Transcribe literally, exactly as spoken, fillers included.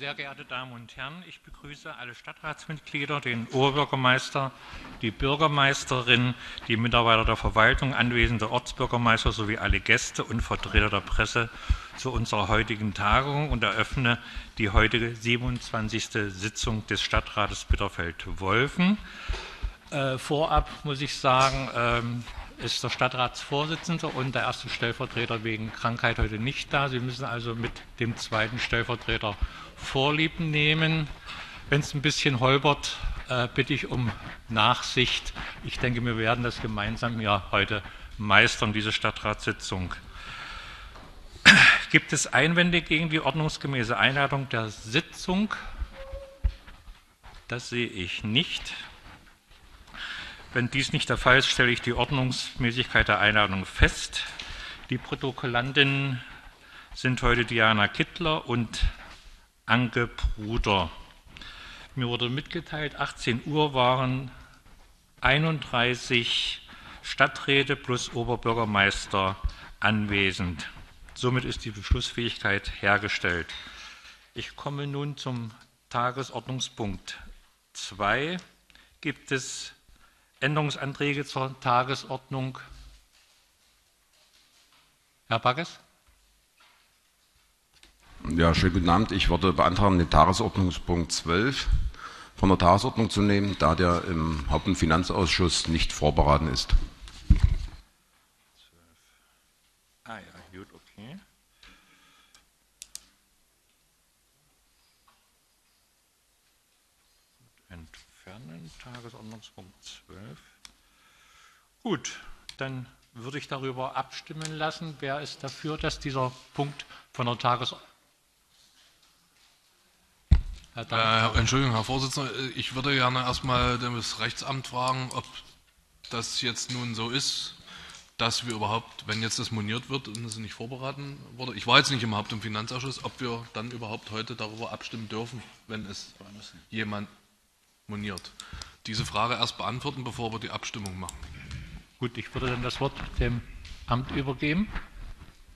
Sehr geehrte Damen und Herren, ich begrüße alle Stadtratsmitglieder, den Oberbürgermeister, die Bürgermeisterin, die Mitarbeiter der Verwaltung, anwesende Ortsbürgermeister sowie alle Gäste und Vertreter der Presse zu unserer heutigen Tagung und eröffne die heutige siebenundzwanzigste Sitzung des Stadtrates Bitterfeld-Wolfen. Äh, vorab muss ich sagen, ähm, ist der Stadtratsvorsitzende und der erste Stellvertreter wegen Krankheit heute nicht da. Sie müssen also mit dem zweiten Stellvertreter Vorlieb nehmen. Wenn es ein bisschen holpert, äh, bitte ich um Nachsicht. Ich denke, wir werden das gemeinsam ja heute meistern, diese Stadtratssitzung. Gibt es Einwände gegen die ordnungsgemäße Einladung der Sitzung? Das sehe ich nicht. Wenn dies nicht der Fall ist, stelle ich die Ordnungsmäßigkeit der Einladung fest. Die Protokollantinnen sind heute Diana Kittler und Anke Bruder. Mir wurde mitgeteilt, achtzehn Uhr waren einunddreißig Stadträte plus Oberbürgermeister anwesend. Somit ist die Beschlussfähigkeit hergestellt. Ich komme nun zum Tagesordnungspunkt zwei. Gibt es Änderungsanträge zur Tagesordnung? Herr Bagges? Ja, schönen guten Abend. Ich würde beantragen, den Tagesordnungspunkt zwölf von der Tagesordnung zu nehmen, da der im Haupt- und Finanzausschuss nicht vorberaten ist. Ah ja, gut, okay. Entfernen, Tagesordnungspunkt zwölf. Gut, dann würde ich darüber abstimmen lassen. Wer ist dafür, dass dieser Punkt von der Tagesordnung... Äh, Entschuldigung, Herr Vorsitzender, ich würde gerne erstmal das Rechtsamt fragen, ob das jetzt nun so ist, dass wir überhaupt, wenn jetzt das moniert wird und es nicht vorberaten wurde, ich war jetzt nicht im Haupt- und Finanzausschuss, ob wir dann überhaupt heute darüber abstimmen dürfen, wenn es jemand moniert. Diese Frage erst beantworten, bevor wir die Abstimmung machen. Gut, ich würde dann das Wort dem Amt übergeben.